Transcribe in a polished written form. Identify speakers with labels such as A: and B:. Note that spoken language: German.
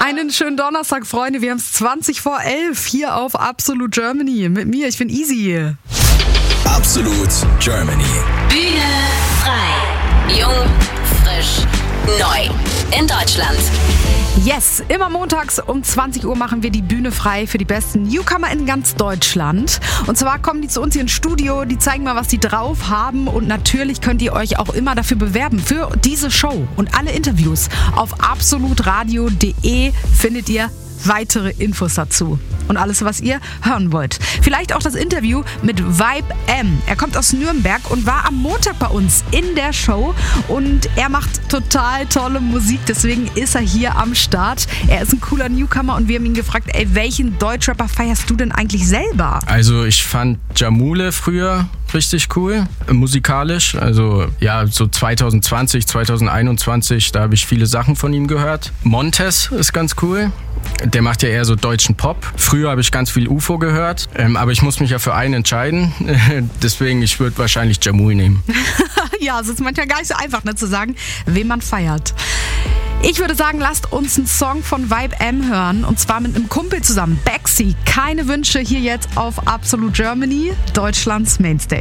A: Einen schönen Donnerstag, Freunde. Wir haben es 20:11 hier auf Absolut Germany. Mit mir, ich bin Easy.
B: Absolut Germany.
C: Bühne frei. Jung, frisch, neu. In Deutschland.
A: Yes, immer montags um 20 Uhr machen wir die Bühne frei für die besten Newcomer in ganz Deutschland. Und zwar kommen die zu uns hier ins Studio, die zeigen mal, was die drauf haben. Und natürlich könnt ihr euch auch immer dafür bewerben, für diese Show. Und alle Interviews auf absolutradio.de findet ihr weitere Infos dazu. Und alles, was ihr hören wollt. Vielleicht auch das Interview mit Vibe M. Er kommt aus Nürnberg und war am Montag bei uns in der Show. Und er macht total tolle Musik, deswegen ist er hier am Start. Er ist ein cooler Newcomer und wir haben ihn gefragt, ey, welchen Deutschrapper feierst du denn eigentlich selber?
D: Also ich fand Jamule früher richtig cool, musikalisch. Also ja, so 2020, 2021, da habe ich viele Sachen von ihm gehört. Montez ist ganz cool. Der macht ja eher so deutschen Pop. Früher habe ich ganz viel UFO gehört, aber ich muss mich ja für einen entscheiden. Deswegen, ich würde wahrscheinlich Jamul nehmen.
A: Ja, es ist manchmal gar nicht so einfach, ne, zu sagen, wen man feiert. Ich würde sagen, lasst uns einen Song von Vibe M hören. Und zwar mit einem Kumpel zusammen, Baxi. Keine Wünsche hier jetzt auf Absolut Germany, Deutschlands Mainstage.